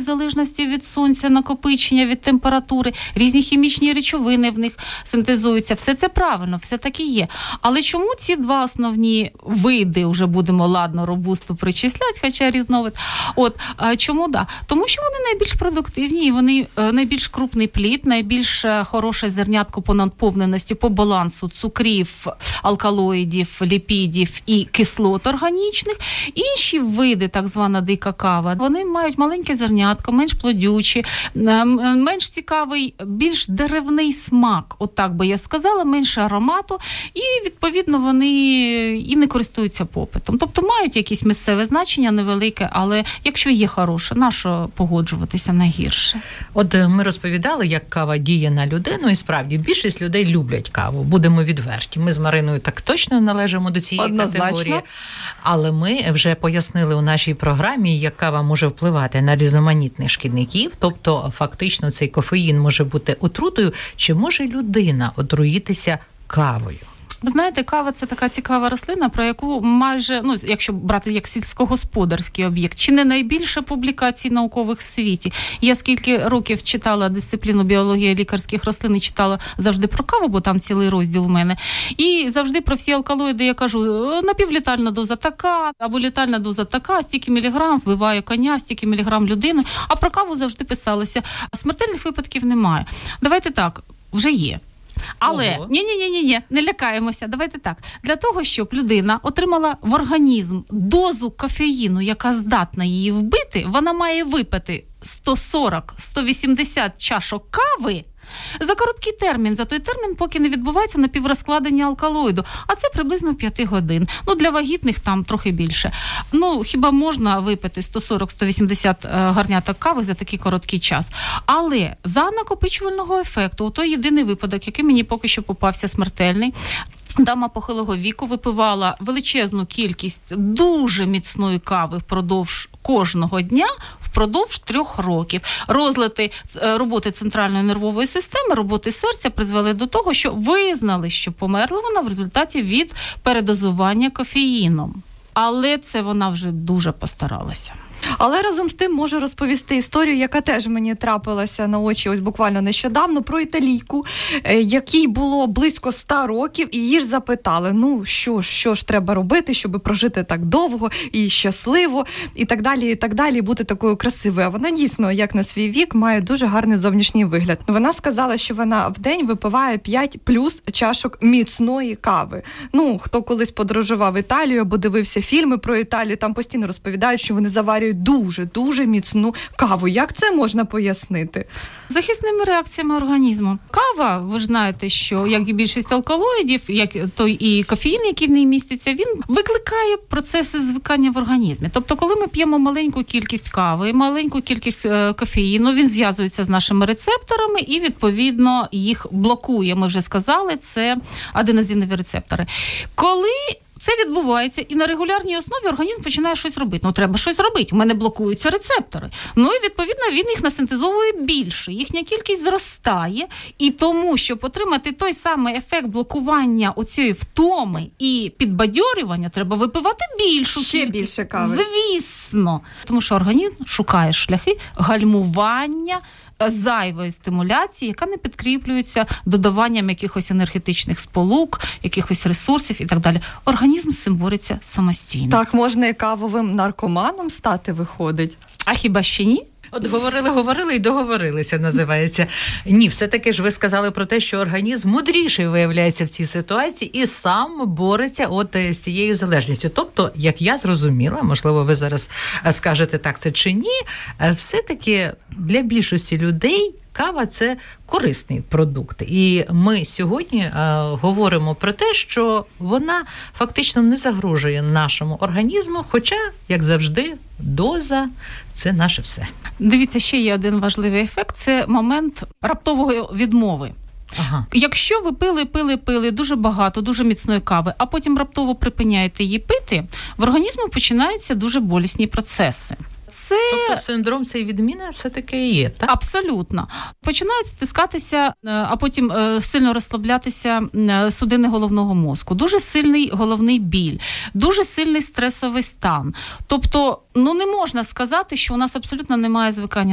залежності від сонця, накопичення, від температури, різні хімічні речовини в них синтезуються. Все це правильно, все так і є. Але чому ці два основні види, вже будемо ладно робусту причисляти, хоча різновид. Чому да? Тому що вони найбільш продуктивні, і вони найбільш крупний плід, найбільш хороше зернятко по наповненості, по балансу цукрів, алкалоїдів, ліпідів і кислот органічних. Інші види, так звана дика кава, вони мають маленьке зернятко, менш плодючі, менш цікавий, більш деревний смак, отак би я сказала, менше аромату, і, відповідно, вони і не користуються попитом. Тобто мають якісь місцеве значення невелике, але якщо є хороше, нащо погоджуватися на гірше? От ми розповідали, як кава діє на людину, і справді більшість людей люблять каву. Будемо відверті. Ми з Мариною так точно належимо до цієї категорії. Але ми вже пояснили у нашій програмі, як кава може впливати на різноманітних шкідників, тобто фактично цей кофеїн може бути отрутою. Чи може людина отруїтися кавою? Ви знаєте, кава – це така цікава рослина, про яку майже, якщо брати як сільськогосподарський об'єкт, чи не найбільше публікацій наукових в світі. Я скільки років читала дисципліну біології лікарських рослин і читала завжди про каву, бо там цілий розділ у мене. І завжди про всі алкалоїди я кажу, напівлітальна доза така, або літальна доза така, стільки міліграм вбиває коня, стільки міліграм людину. А про каву завжди писалося. Смертельних випадків немає. Давайте так, вже є. Але, не лякаємося, давайте так. Для того, щоб людина отримала в організм дозу кофеїну, яка здатна її вбити, вона має випити 140-180 чашок кави за короткий термін, за той термін, поки не відбувається напіврозкладення алкалоїду. А це приблизно 5 годин. Для вагітних там трохи більше. Хіба можна випити 140-180 гарняток кави за такий короткий час. Але за накопичувального ефекту, той єдиний випадок, який мені поки що попався смертельний, дама похилого віку випивала величезну кількість дуже міцної кави впродовж кожного дня, впродовж 3 років. Розлади роботи центральної нервової системи, роботи серця призвели до того, що визнали, що померла вона в результаті від передозування кофеїном. Але це вона вже дуже постаралася. Але разом з тим можу розповісти історію, яка теж мені трапилася на очі ось буквально нещодавно, про італійку, якій було близько 100 років, і її ж запитали, що ж треба робити, щоб прожити так довго і щасливо, і так далі, бути такою красивою. А вона дійсно, як на свій вік, має дуже гарний зовнішній вигляд. Вона сказала, що вона в день випиває 5 плюс чашок міцної кави. Хто колись подорожував в Італію або дивився фільми про Італію, там постійно розповідають, що вони заварюють дуже міцну каву. Як це можна пояснити? Захисними реакціями організму. Кава, ви ж знаєте, що, як і більшість алкалоїдів, як той і кофеїн, який в ній міститься, він викликає процеси звикання в організмі. Тобто, коли ми п'ємо маленьку кількість кави, маленьку кількість кофеїну, він зв'язується з нашими рецепторами і, відповідно, їх блокує. Ми вже сказали, це аденозинові рецептори. Коли це відбувається, і на регулярній основі організм починає щось робити. Треба щось робити, у мене блокуються рецептори. І, відповідно, він їх насинтезовує більше, їхня кількість зростає, і тому, щоб отримати той самий ефект блокування оцієї втоми і підбадьорювання, треба випивати більшу ще більше кави. Звісно. Тому що організм шукає шляхи гальмування зайвої стимуляції, яка не підкріплюється додаванням якихось енергетичних сполук, якихось ресурсів і так далі. Організм з цим бореться самостійно. Так, можна і кавовим наркоманом стати, виходить. А хіба ще ні? От говорили і договорилися, називається. Ні, все-таки ж ви сказали про те, що організм мудріший виявляється в цій ситуації і сам бореться з цією залежністю. Тобто, як я зрозуміла, можливо, ви зараз скажете, так це чи ні, все-таки для більшості людей кава – це корисний продукт. І ми сьогодні говоримо про те, що вона фактично не загрожує нашому організму, хоча, як завжди, доза – це наше все. Дивіться, ще є один важливий ефект – це момент раптової відмови. Ага. Якщо ви пили дуже багато, дуже міцної кави, а потім раптово припиняєте її пити, в організму починаються дуже болісні процеси. Тобто синдром цієї відміни все-таки є, так? Абсолютно. Починають стискатися, а потім сильно розслаблятися судини головного мозку. Дуже сильний головний біль, дуже сильний стресовий стан. Тобто, не можна сказати, що у нас абсолютно немає звикання